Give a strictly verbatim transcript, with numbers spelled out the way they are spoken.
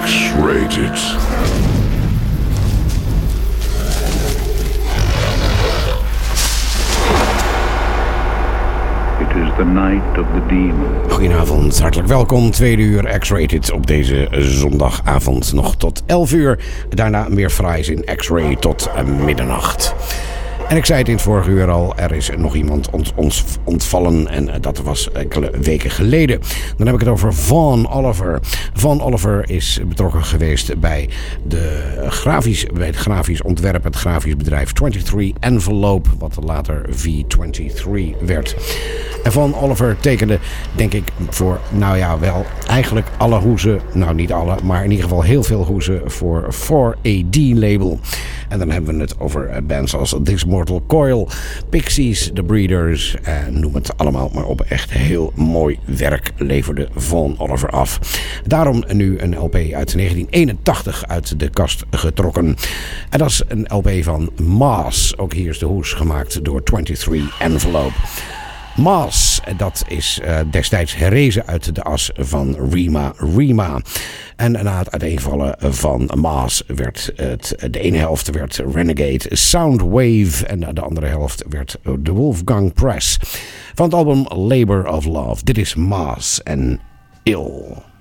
X-Rated. It is the night of the demon. Goedenavond, hartelijk welkom. Tweede uur X-Rated op deze zondagavond nog tot elf uur. Daarna meer fraais in X-Ray tot middernacht. En ik zei het in het vorige uur al, er is nog iemand ont, ons ontvallen en dat was enkele weken geleden. Dan heb ik het over Vaughn Oliver. Vaughn Oliver is betrokken geweest bij, de grafisch, bij het grafisch ontwerp, het grafisch bedrijf twenty-three Envelope, wat later V twenty-three werd. En Vaughn Oliver tekende, denk ik, voor, nou ja, wel eigenlijk alle hoezen, nou niet alle, maar in ieder geval heel veel hoezen voor four A D label. En dan hebben we het over bands als This Mortal Coil, Pixies, The Breeders, en noem het allemaal maar op. Echt heel mooi werk leverde Vaughn Oliver af. Daarom nu een L P uit negentien eenentachtig uit de kast getrokken. En dat is een L P van Mass. Ook hier is de hoes gemaakt door twenty-three Envelope. Mass, dat is uh, destijds herrezen uit de as van Rema Rema. En na het uiteenvallen van Mass werd het, de ene helft werd Renegade Soundwave en de andere helft werd de Wolfgang Press. Van het album Labor of Love. Dit is Mass en Ill.